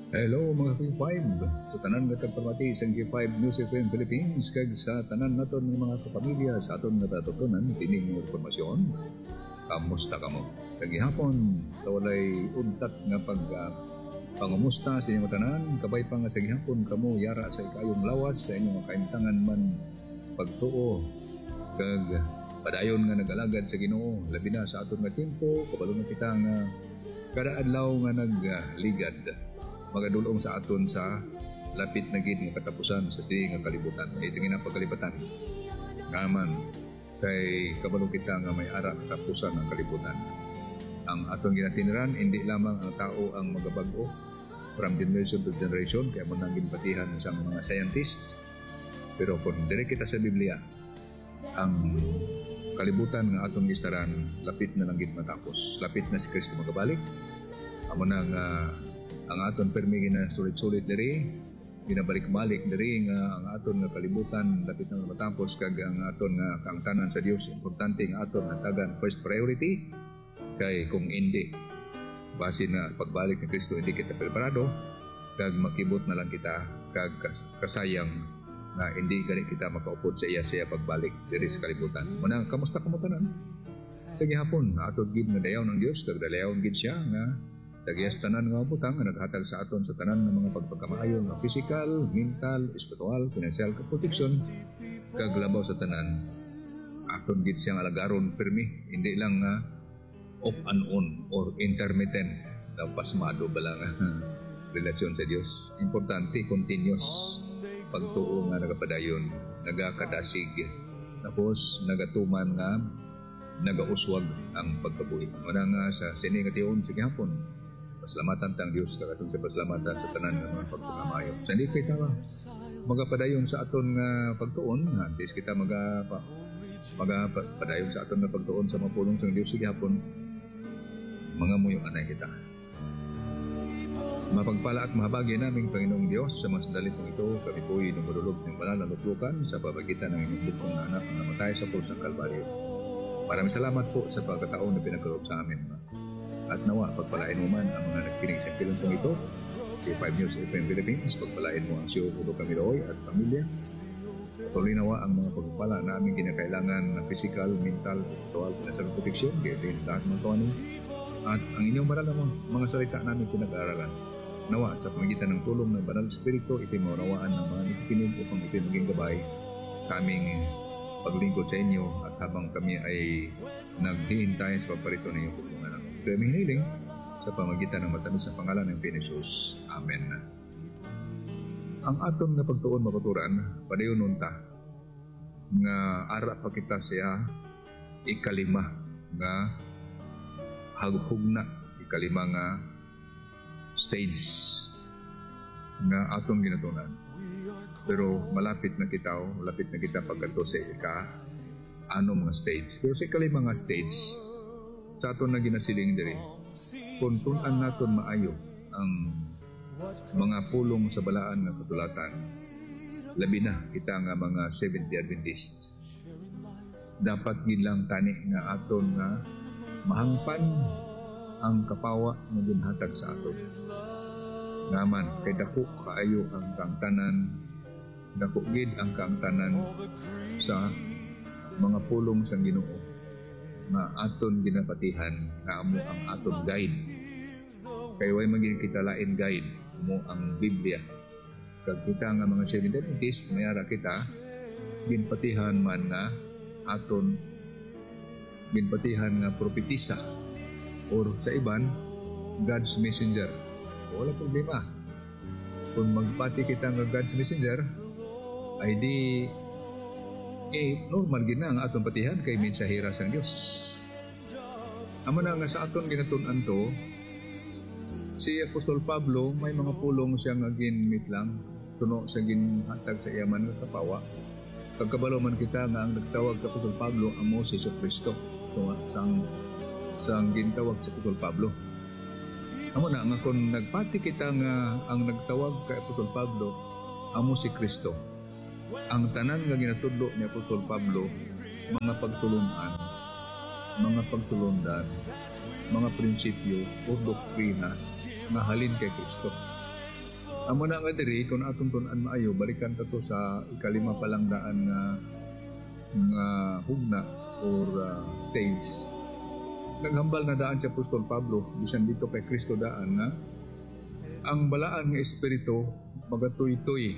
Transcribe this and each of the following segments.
Hello mga K5 sa tanan nga tagpamati sa K5 News FM Philippines kag sa tanan naton ng mga kapamilya sa aton nga tatutunan dining nga informasyon. Kamusta kamo? Sa gihapon walay untat nga pangumusta sa inyong tanan kabay pa nga sa gihapon kamo yara sa ikayong lawas sa inyong kaimtangan man pagtuo kag padayon nga nagalagad sa Ginoo labi na sa aton nga tiempo kabalo na kita nga kada adlaw nga nagligad magadulong sa aton sa lapit na gid nga katapusan sa nga kalibutan. Ito nga pagkalibatan. Ngaman kay kabalo kita nga may ara katapusan ng kalibutan. Ang aton ginatinran hindi lamang ang tao ang magabag-o from generation to generation kaya mo nang ginpatihan sa mga scientist. Pero kung dire kita sa Biblia ang kalibutan nga aton gistaran lapit na lang gid matapos. Lapit na si Kristo magabalik. Amo na nga ang aton permi na sulit-sulit diri ginabalik-balik diri nga ang aton nga kalibutan lapit na matapos kag ang aton nga kaangtanan sa Dios importante nga aton hatagan first priority kay kung hindi base na pagbalik ni Kristo hindi kita preparado kag makibot na lang kita kag kasayang na hindi gani kita makaupod sa iya pagbalik diri sa kalibutan. Muna kamusta kamo tanan? Sa gihapon aton gid nga dayaw ng Dios kag dayaw gid siya nga tagias tanan nga butang nga naghatag sa aton sa tanan ng mga pagpagkamaayo nga physical, mental, spiritual, financial protection kag labaw sa tanan aton gid siyang alagaron permi hindi lang nga off and on or intermittent na pasmado ba lang relasyon sa Dios. Importante continuous pagtuo nga nagapadayon nagakadasig tapos nagatuman nga nagauswag ang pagkabuhi. Muna nga sa sini nga tiyon sa gihapon paslamatan tang Dios kagatong sa paslamatan sa tanan nga mga pagpagamayo. Sa hindi kita magapadayon sa aton nga pagtuon, antes kita magapadayon sa aton nga pagtuon sa mapulong sang Dios sa gihapon. Mga muyong anay kita. Mapagpala at mahabagi naming Panginoong Diyos sa mga sandali pong ito, kami po'y lumululog ng banal na lutlukan sa pabagitan ng inyong bukong na anak na namatay sa krus ng Kalbaryo. Maraming salamat po sa pagkataon na pinagkaloob sa amin. At nawa, pagpalain mo man ang mga nagkinig sa kilantong ito, K5 News FM Philippines, pagpalain mo ang siyo Udo Camiloy at pamilya. Patuloy nawa ang mga pagpala na aming kinakailangan na physical, mental, spiritual, financial protection, kaya din sa lahat ng tuwan. At ang inyong maralamang mga salita namin pinag-aaralan. Nawa, sa pamagitan ng tulong ng Banal Espiritu, ito'y maunawaan ng mga nakikinig upang ito'y maging gabay sa aming paglingkod sa inyo at habang kami ay naghihintay sa pagparito ng iyong pupungan. Kami hiniling sa pamagitan ng matamis na pangalan ng Jesus. Amen. Ang aton nga pagtuon mapaturan, padayon unta nga ara pa kita siya ikalima nga haghugna ikalima nga stage nga aton ginatunan. Pero malapit na kita pagkanto sa mga stage. Pero sa ikalima nga stage sa aton na ginasiling diri kung tunan naton maayo ang mga pulong sa balaan nga katulatan labi na kita nga mga Seventh Day Adventist dapat gilang tani nga aton nga mahangpan ang kapawa nga ginhatag sa aton ngaman kay dako kaayo ang kaangtanan dako gid ang kaangtanan sa mga pulong sang Ginoo na aton ginapatihan nga amo ang aton guide kay way maging kita lain guide mo ang Biblia kag kita nga mga Seventh-day Adventist mayara kita ginpatihan man nga aton ginpatihan nga propetisa or sa iban God's messenger. Wala problema kung magpati kita nga God's messenger ay di normal gina ang aton patihan kay mensahera sang Dios. Amo na nga sa aton ginatun-an to si Apostol Pablo may mga pulong siya nga ginmit lang tuno sa ginhatag sa iyaman nga kapawa. Pagkabalo man kita nga ang nagtawag sa Apostol Pablo amo si Kristo. So sang gintawag sa Apostol Pablo. Amo na nga kung nagpati kita nga ang nagtawag kay Apostol Pablo amo si Kristo. Ang tanan nga ginatudlo ni Apostol Pablo, mga pagtulunan, mga pagtulundan, mga prinsipyo o doktrina nga halin kay Kristo. Amo na nga diri kung atong tun-an maayo, balikan ta to sa ikalima pa lang daan nga hugna or stage. Naghambal na daan si Apostol Pablo bisan dito kay Kristo daan nga ang balaan nga espiritu magatuy-tuy,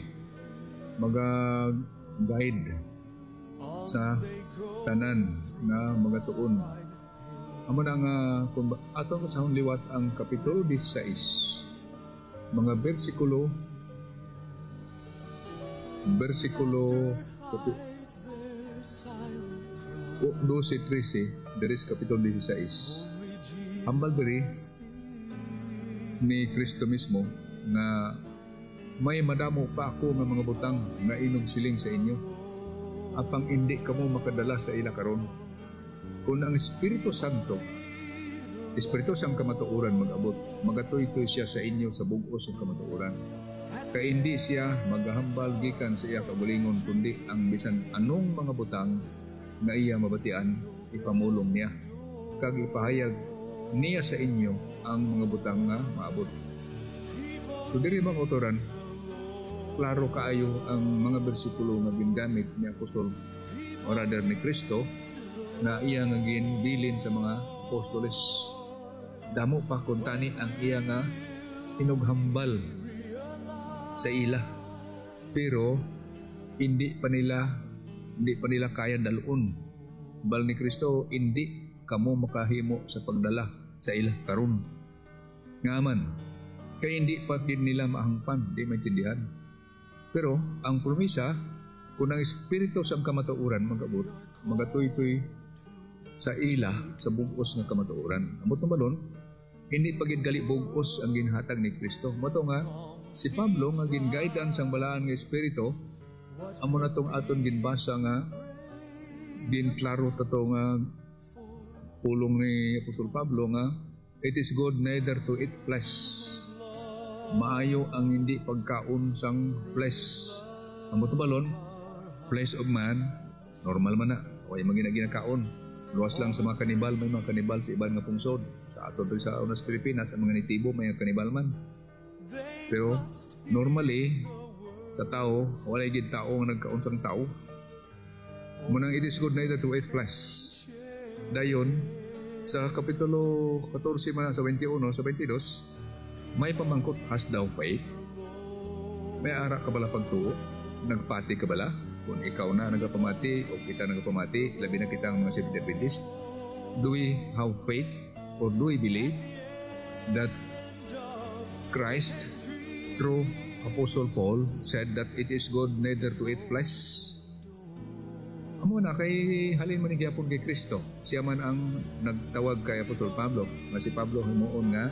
maga-guide sa tanan nga magatuon. Amo na nga kung atong sa liwat ang kapitulo 16 mga bersikulo 12-13 dari sa kapitulo 16. Hambal diri ni Kristo mismo na may madamo pa ako ng mga butang nga inog siling sa inyo apang hindi kamo makadala sa ila karon. Kung ang Espiritu Santo sang kamatuoran mag-abot, magatoy-toy siya sa inyo sa bugos ng kamatuoran. Kaya hindi siya maghambal gikan sa iya kabulingon, kundi ang bisan anong mga butang na iya mabatian, ipamulong niya. Kag ipahayag niya sa inyo ang mga butang nga maabot. So diri mga otoran, klaro kaayo ang mga bersikulo nga gingamit ni Apostol o rather ni Kristo na iya nga ginbilin sa mga apostoles. Damo pa kung tani ang iya nga inughambal sa ila. Pero hindi pa nila kaya dalun. Bal ni Kristo, hindi kamo makahimo sa pagdala sa ila karon. Ngaman, kaya hindi pa din nila maangpan, di maintindihan. Pero ang promisa, kung ang Espiritu sa kamatuoran mag-abot, magatoy-toy sa ila sa bugos nga kamatuoran. Amot na balon, hindi pagid gali bugos ang ginhatag ni Kristo. Mato nga si Pablo nga gin-guidean sang balaan nga espiritu, amo na tong aton ginbasa nga ginklaro tato nga pulong ni Apostol Pablo nga it is good neither to eat flesh. Maayo ang hindi pagkaon sang flesh. Amot na balon, flesh of man normal man na, way maginagina-kaon. Luwas lang sa mga kanibal, may mga kanibal sa ibang nga pungsod. Sa ato sa unas Pilipinas, ang mga nitibo may kanibal man. Pero normally sa tao, wala gid tao nga nagkaon sang tao. Munang it is good neither to eat flesh. Dayon sa kapitulo 14 man sa 21 sa 22, may pamangkot, has thou faith? May ara ka bala pagtuo? Nagpati ka bala? Kung ikaw na nagapamati o kita nagapamati, labi na kita ang mga Seventh-day Adventist, do we have faith or do we believe that Christ through Apostle Paul said that it is good neither to eat flesh? Amo na kay halin man gyapon kay Kristo. Siya man ang nagtawag kay Apostol Pablo, nga si Pablo himuon nga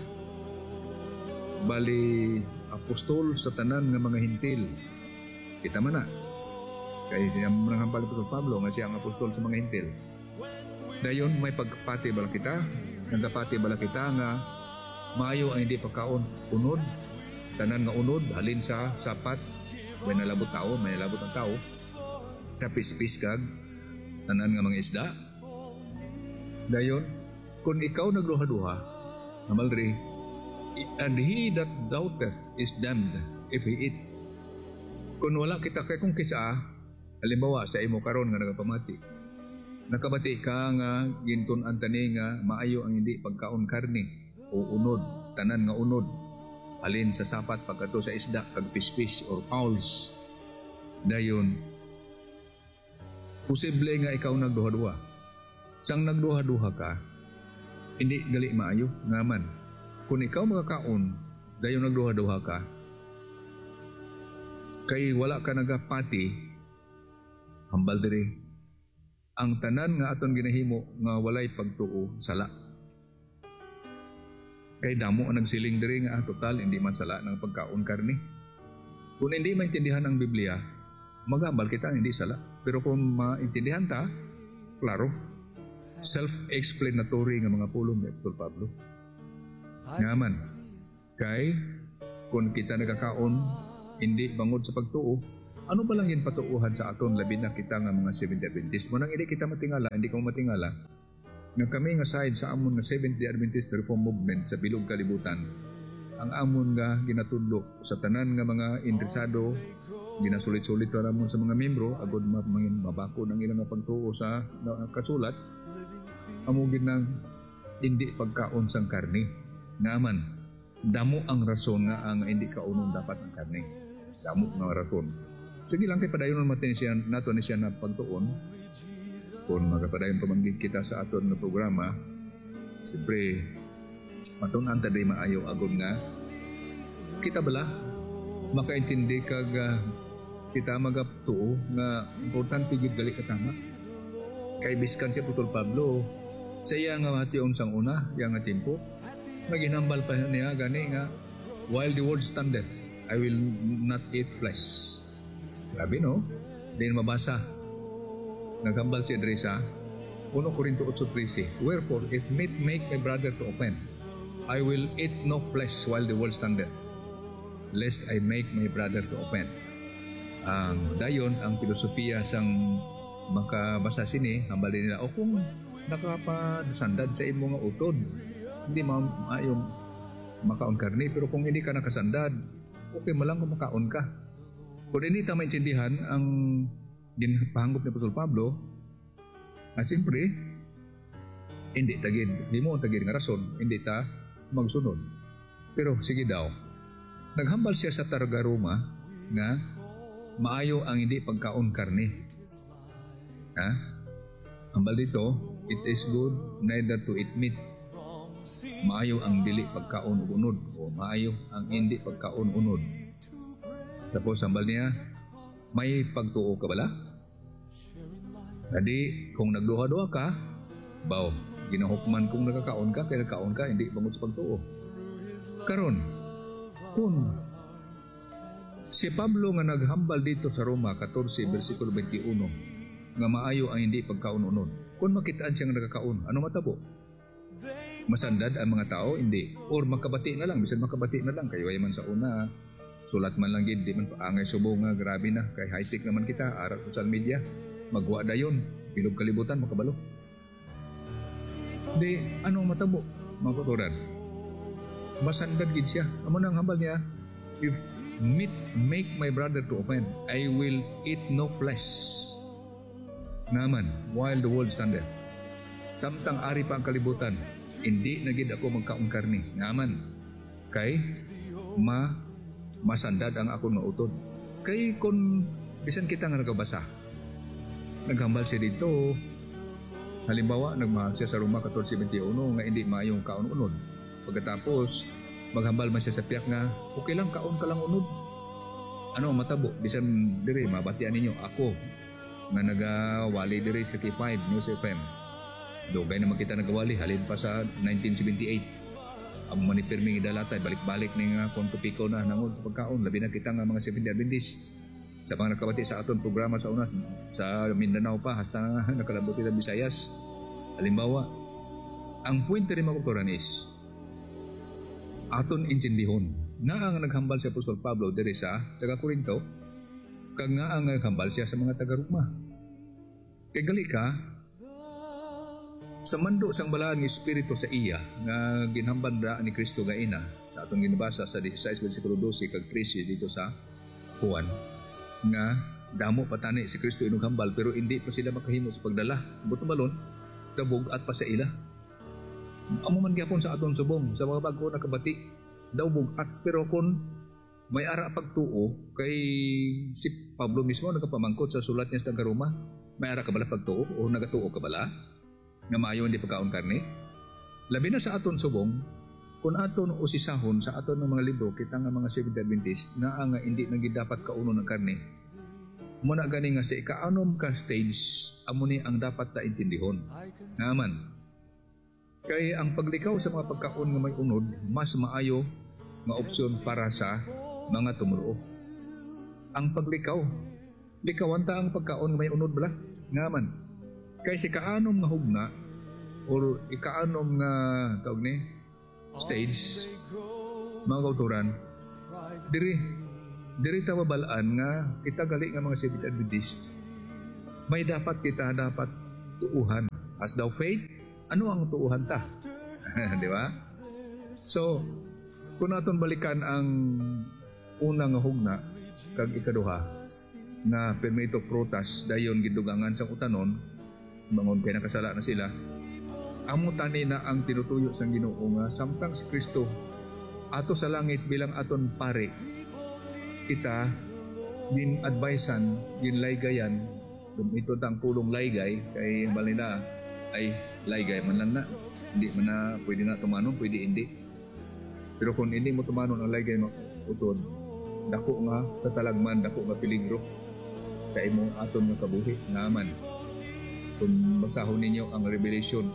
bali apostol sa tanan nga mga hintil. Kita man na kay siya man ang Apostol Pablo nga siya ang apostol sa mga hintil. Dayon may pagpati bala kita, nagapati bala kita nga maayo ang hindi pagkaon unod, tanan nga unod halin sa sapat, may nalabot tao, may nalabot ang tao, sa pispis kag tanan nga mga isda. Dayon kung ikaw nagduha-duha namal ri, and he that doubteth is damned if he eat. Kung wala kita kay kung kisa, halimbawa sa imo karon nga nagapamati, nakabati ka nga gintun-an tani nga maayo ang hindi pagkaon karne o unod, tanan nga unod alin sa sapat pagkato sa isda kag fish or fowls. Dayon posible nga ikaw nagduha-duha. Sang nagduha-duha ka, hindi gali maayo ngaman. Kung ikaw makakaon, dayon nagduha-duha ka, kay wala ka nagapati, hambal diri ang tanan nga aton ginahimo nga walay pagtuo sala. Kay damo ang nagsiling diri nga total hindi man sala ng pagkaon karne. Kung hindi maintindihan ang Biblia, magambal kita hindi sala. Pero kung maintindihan ta, klaro, self-explanatory nga mga pulong ni Apostol Pablo. Ngaman, kay kung kita nagkakaon, hindi bangod sa pagtuo, ano ba lang yung patuuhan sa aton labi na kita nga mga Seventh-day Adventist? Munang hindi kita matingala, hindi ko matingala, nga kami nga side sa amon nga Seventh-day Adventist Reform Movement sa bilog kalibutan, ang amon nga ginatudlo sa tanan nga mga interesado, ginasulit-sulit na ramon sa mga membro agud mabako ng ilang nga pagtuo sa kasulat, amugid ng hindi pagkaon sang karne. Nga man, damo ang rason nga ang hindi kaunon dapat ang karne. Damo nga rason. Sige lang kay padayon natin siya nato ni siya na pagtuon. Kung magapadayon pamanggid kita sa aton nga programa, siyempre matunan ta di maayo agud nga kita bala makaintindi kag kita magatuo nga importante gid gali katama. Kay biskan si Apostol Pablo sa iya nga hation sang una, iya nga tempo, maginambal pa niya gani nga while the world standeth, I will not eat flesh. Grabe no? Din mabasa. Nagambal si Adresa 1 Corinto 8:13. Wherefore, if meat make my brother to offend, I will eat no flesh while the world standeth, lest I make my brother to offend. Dayon ang filosofiya sang makabasa sini, hambal din nila, o kung nakapadasandad sa imo nga utod, hindi maayong makaon karni, pero kung hindi ka nakasandad, okay mo lang kung makaon ka. Kung hindi ta maintindihan ang ginpahangop ni Apostol Pablo, siyempre, hindi tagid, di mo tagid nga rason, hindi ta magsunod. Pero sige daw, naghambal siya sa Targaruma nga maayo ang hindi pagkaon karne. Hambal dito, it is good neither to eat meat. Maayo ang dili pagkaon unod, o maayo ang hindi pagkaon unod. Tapos hambal niya, may pagtuo ka bala? Jadi kung nagduha-duha ka, baw, ginahukman kung nagkakaon ka, kaya nagkaon ka, hindi bangon sa pagtuo. Karon, kung si Pablo nga naghambal dito sa Roma 14 versikulo 21 nga maayo ang hindi pagkaon unod, kung makitaan siya nga nagkakaon, ano matabo? Masandad ang mga tao? Hindi. Or makabati na lang, bisan makabati na lang, kayo ay man sa una, sulat man lang gid, di man paangay subo nga, grabe na, kay high-tech naman kita, arat social media, magwa dayon, bilog kalibutan, makabalo. Di, anong matabo, mga kuturan? Masandad gid siya. Amo nang hambal niya, if meat make my brother to offend, I will eat no flesh. Naman, while the world standeth. Samtang ari pa ang kalibutan, hindi na gid ako magkaon karni. Naman, kay masandad ang akong mautod. Kay kung bisan kita nga nagabasa, naghambal siya dito, halimbawa, nagmahal siya sa Roma 14:21 nga hindi maayong kaon unod. Pagkatapos, maghambal man siya sa piyak nga, okay lang, kaon ka lang unod. Ano, matabo, bisan dire, mabatian ninyo, ako, nga nagawali dire sa K5 News FM. Dugay naman kita nagawali, halin pa sa 1978. Ang manipirming idalatay, balik-balik ni nga kung tupiko na nangod sa pagkaon. Labi na kita nga mga Seventh-day Adventist. Sa mga nakabati sa aton programa sa una, sa Mindanao pa, hasta nga nakalabuti sa Visayas. Halimbawa, ang point rin makukuran is, aton intindihon na ang naghambal si Apostol Pablo dire sa taga Corinto, kag nga ang naghambal siya sa mga taga Roma. Kay gali ka, sa mando sang balaan ng Espiritu sa iya, nga ginhambal na ni Kristo nga ina, sa atong ginabasa sa 16 versikulo 12 kag 13 dito sa Juan, nga damo patani si Kristo inog hambal, pero hindi pa sila makahimo sa pagdala. Buto balon, dabog at pa sa ila. Amo man gyapon sa aton subong, sa mga bago na kabati, daw bugat, pero kung may ara pagtuo, kay si Pablo mismo nagapamangkot sa sulat niya sa Roma, may ara ka bala pagtuo o nagatuo ka bala nga maayo hindi pagkaon karne? Labi na sa aton subong, kung aton usisahon sa aton ng mga libro, kita nga mga Seventh-day Adventist na ang hindi naging dapat kauno ng karne, muna gani nga sa ikaanom ka stage, amo ni ang dapat ta intindihon. Naman, kay ang paglikaw sa mga pagkaon nga may unod, mas maayo nga opsyon para sa mga tumulo. Ang paglikaw, likawan ta ang pagkaon nga may unod bala. Ngaman, kay si kaanom nga hugna or ikaanom nga tawag ni stage, mga kauturan, diri ta mabalaan nga kita gali nga mga Seventh-day Adventist, may dapat kita dapat tuuhan. As thou faith, ano ang tuuhan ta? Di ba? So, Kung aton balikan ang unang nga hugna kag ikaduha na permito prutas dayon gidugangan sa utanon bangon kay nakasala na sila, amo tani na ang tinutuyo sang Ginoo nga samtang si Kristo ato sa langit bilang aton pare, kita din advisean, din laygayan, ito tang pulong laygay kay balila ay laygay man lang na, hindi man na pwede na tumanon, pwede hindi. Pero kung hindi mo tumanon ang laygay mo utod, dako nga katalagman, dako nga peligro sa imong aton nga kabuhi nga man. Kung basahon ninyo ang Revelation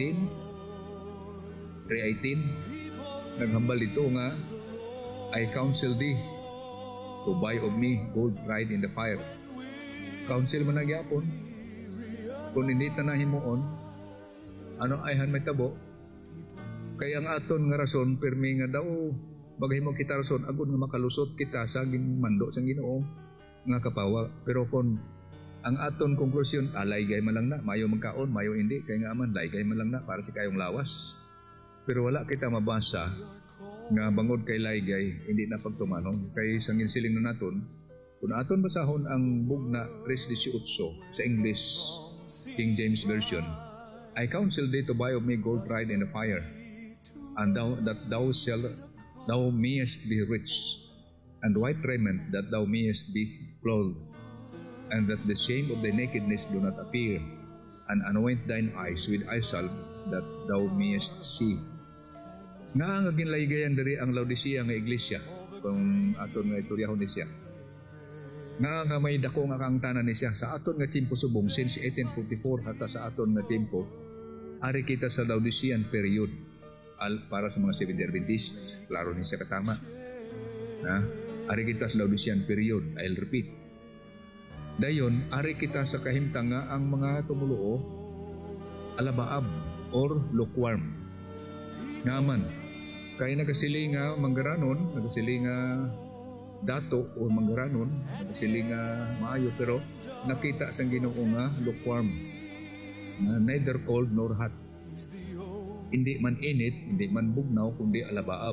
3:18, naghambal dito nga, I counsel thee to buy of me gold tried in the fire. Counsel mo nagyapon, kung hindi tanahin mo on, ano ayhan may tabo, kaya ang aton nga rason, permi nga daw, bagay mo kita rason, agud nga makalusot kita sa mando sa Ginoo nga kapawa. Pero kung ang aton konklusyon, laygay man lang na, mayo magkaon, mayo hindi, kaya nga man, laygay man lang na, para si kayong lawas. Pero wala kita mabasa nga bangod kay laygay, hindi na pagtumanon. Kay sang ginsiling na naton, kung aton basahon ang bugna 3:18 sa English, King James Version, I counsel thee to buy of me gold tried in the fire, and thou mayest be rich, and white raiment that thou mayest be clothed, and that the shame of thy nakedness do not appear, and anoint thine eyes with eye salve that thou mayest see. Nga ang ginlaygayan diri ang Laodicea nga iglesia, kung aton nga ituryahon ni siya. Nga may dako nga kaangtanan ni siya sa aton nga timpo subong since 1844 hasta sa aton nga timpo, ari kita sa Laodicean period para sa mga Seventh-day Adventists, klaro ni siya katama. Ari kita sa Laodicean period, I'll repeat. Dayon, ari kita sa kahimtang nga ang mga tumuluo alabaab or lukewarm. Ngaman, kaya nagasiling nga manggaranon, nagasiling nga dato o manggaranon, nagasiling nga maayo, pero nakita sang Ginoo nga lukewarm, neither cold nor hot. Hindi man init, hindi man bugnaw, kundi alabaab.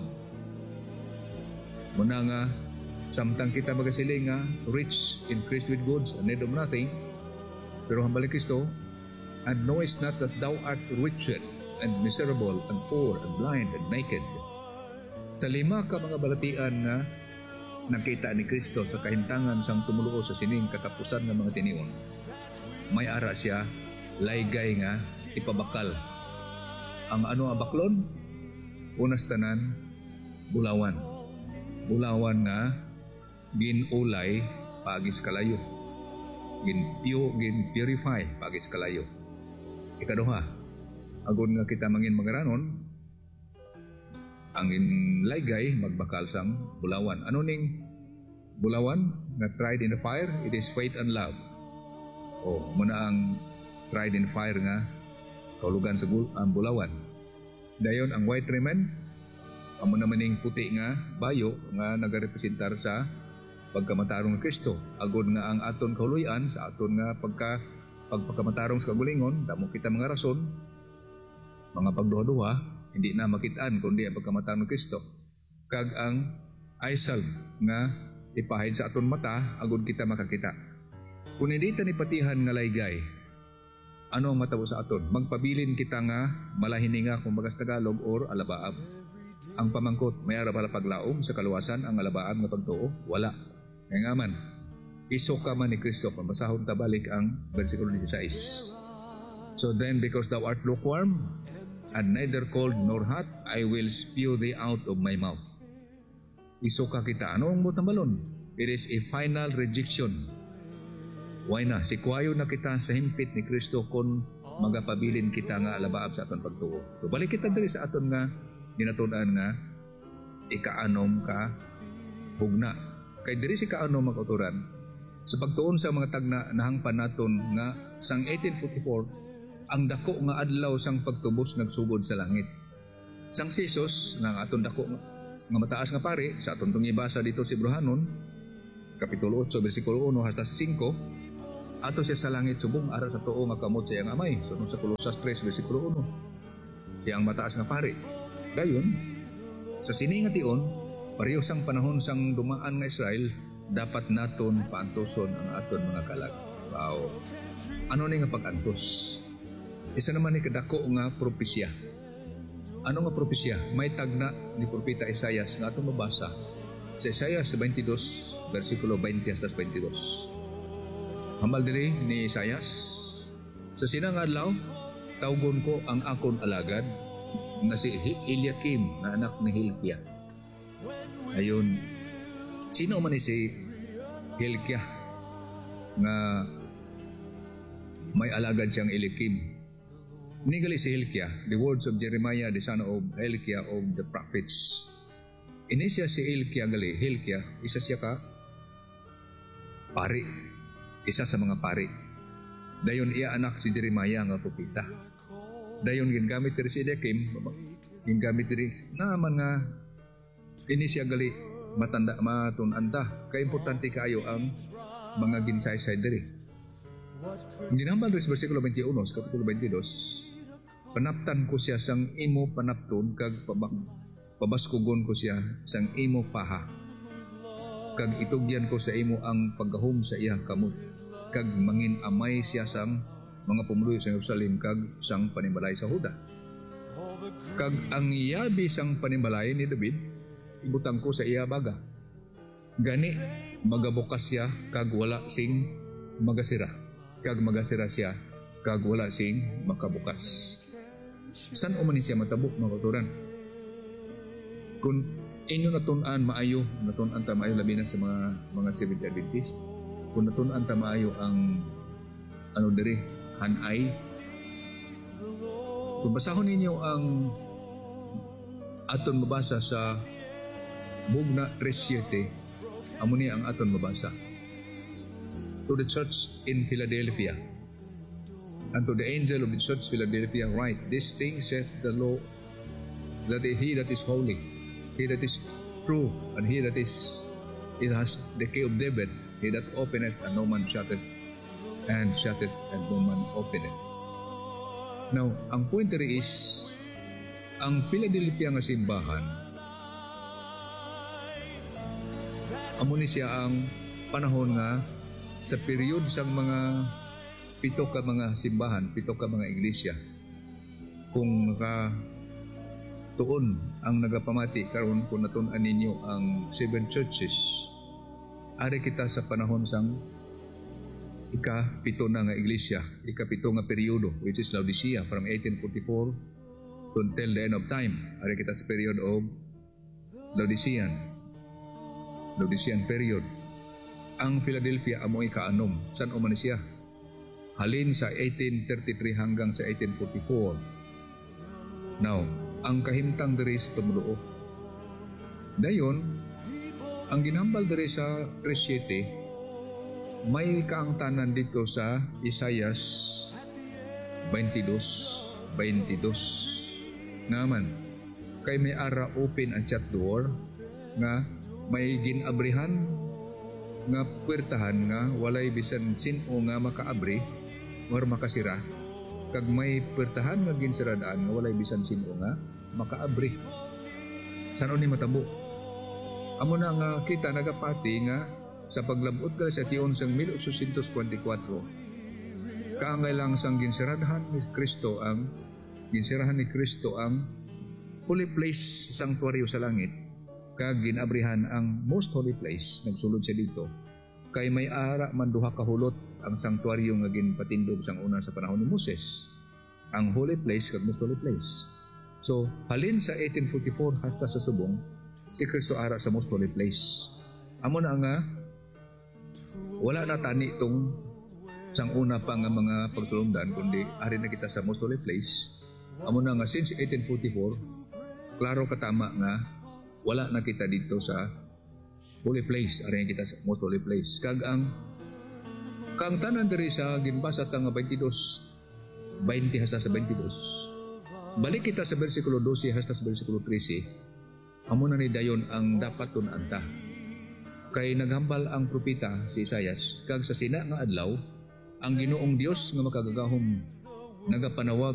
Muna nga, samtang kita magasiling nga rich, increased with goods, and need of nothing, pero hambalik Kristo, and knowest not that thou art wretched, and miserable, and poor, and blind, and naked. Sa lima ka mga balatian nga nakita ni Kristo sa kahintangan sang tumuluo sa sining katapusan ng mga tinion, may ara siya laygay nga ipabakal. Ang ano abaklon? Unas tanan, bulawan. Bulawan nga ginulay pagis kalayo. Gin-purify pagis kalayo. Ikaduha, agon nga kita mangin magaranon, ang laygay magbakal sang bulawan. Ano ning bulawan nga tried in the fire? It is faith and love. Muna ang tried in fire nga kaulugan sa ang bulawan. Dayon ang white raiment, amo naman ning puti nga bayo nga nagarepresentar sa pagkamatarong ni Kristo. Agod nga ang aton kahuluyan sa aton nga pagpagkamatarong sa kagulingon, damo kita mga rason, mga pagduha-duha, hindi na makitaan kundi ang pagkamatarong ni Kristo. Kag ang eye salve nga ipahid sa aton mata, agod kita makakita. Kung hindi ta nipatihan nga laygay, ano ang matabo sa aton? Magpabilin kita nga malahininga kung bagas Tagalog or alabaab. Ang pamangkot, may ara pala paglaom sa kaluwasan ang alabaab nga pagtuo? Wala. Kaya nga man, isoka man ni Kristo, pambasahon tabalik ang versikulo 16. So then, because thou art lukewarm, and neither cold nor hot, I will spew thee out of my mouth. Isuka kita. Ano ang butambalon? It is a final rejection. Why na? Sikwayo na kita sa himpit ni Kristo kung magapabilin kita nga alabaab sa aton pagtuo. So, balik kita diri sa aton nga ginatunan nga ikaanom ka hugna. Kay diri si kaanom mag-uturan sa pagtuon sa mga tagna nahangpan naton nga sang 1844 ang dako nga adlaw sang pagtubos nagsugod sa langit. Sang Jesus nga aton dako nga mataas nga pare sa aton tungibasa dito sa Hebrehanon kapitulo 8 bersikulo 1 hasta sa 5, ato siya sa langit subong ara sa tuo nga kamot sa iyang amay. Sunod sa Colosas 3 bersikulo 1, siyang mataas nga pare. Dayon Sa sini nga tion, pareho sang panahon sang dumaan nga Israel, dapat naton paantoson ang aton mga kalag. Wow. Ano ni nga pag-antos? Isa naman ni kadako nga propesya. Ano nga propesya? May tagna ni Propeta Isaias nga atong mabasa sa Isaias 22, versikulo 20 hasta 22. Hambal diri ni Isaias, sa sinang adlaw, tawgon ko ang akon alagad na si Eliakim na anak ni Hilkiah. Ayun, sino man ni si Hilkiah nga may alagad siyang Eliakim? Nigali si Hilkiah, the words of Jeremiah, the son of Hilkiah of the prophets. Ini siya si Hilkiah gali. Hilkiah, isa siya ka pari. Isa sa mga pari. Dayon iya anak si Jeremiah nga propeta. Dayon gingamit diri si Eliakim, gingamit diri naman nga ini siya gali matanda matunanta. Kay importante kaayo ang mga ginsaysay diri. Ginambal diri sa bersikulo 21, kapitulo 22. Panaptan ko siya sang imo panapton kag pabaskugon ko siya sang imo paha. Kag itugyan ko sa imo ang paggahom sa iya kamot. Kag mangin amay siya sang mga pumuluyo sa Jerusalem kag sang panimbalay sa Huda. Kag ang yabi sang panimbalay ni David, ibutang ko sa iya baga. Gani magabukas siya kag wala sing magasira. Kag magasira siya kag wala sing makabukas. San umani siya matabok mga kauturan? Kung inyo natun-an maayo, natun-an ta maayo labi na sa mga Seventh Adventist, kung natun-an ta maayo ang ano diri, hanay, kung basahon ninyo ang aton mabasa sa Bugna 3:7, amo ni ang aton mabasa. To the church in Philadelphia, and to the angel of the church Philadelphia write, this thing saith the Lord, that he that is holy, he that is true, and he that is, it has the key of David, he that openeth and no man shutteth, and shutteth and no man openeth. Now, ang point diri is, ang Philadelphia nga simbahan, amo ni siya ang panahon nga sa period sang mga pito ka mga simbahan, pito ka mga iglesia. Kung tuon ang nagapamati karon kung natun-an ninyo ang 7 churches, ari kita sa panahon sang ika-pito na nga iglesia, ika-pito nga periodo, which is Laodicea from 1844 to until the end of time. Ari kita sa period of Laodicean period. Ang Philadelphia amo ika-anom. San o man siya? Halin sa 1833 hanggang sa 1844. Now, ang kahimtang diri sa tumuluo. Dayon, ang ginambal diri sa 3:7, may kaangtanan dito sa Isaias 22. Naman, kay may ara open ang chat door nga may ginabrihan nga puwertahan nga walay bisan sino nga makaabri or makasira, kag may puwertahan nga ginsiradaan nga walay bisan sino nga makaabri. Sano ni matabo? Amo na nga kita nagapati nga sa paglabot ka sa tion sang 1824, kaangay lang sang ginsiradahan ni Kristo ang holy place sa sanctuaryo sa langit, kag ginabrihan ang most holy place. Nagsulod siya dito kay may ara man duha ka hulot ang sanctuaryo nga ginpatindog sang una sa panahon ni Moses, ang holy place kag most holy place. So halin sa 1844 hasta sa subong si Kristo ara sa most holy place. Amo na nga wala na tani tong sang una pa nga mga pagtulungdan, kundi ari na kita sa most holy place. Amo na nga since 1844 klaro katama nga wala na kita dito sa holy place, ari kita sa most holy place. Kag ang tanan diri sa ginbasa ta nga 22, 20 hasta sa 22. Balik kita sa bersikulo 12 hasta sa bersikulo 13. Amo na ni dayon ang dapat tun-anta. Kay naghambal ang propeta si Isaias, kag sa sina nga adlaw ang Ginoong Dios nga makagagahom nagapanawag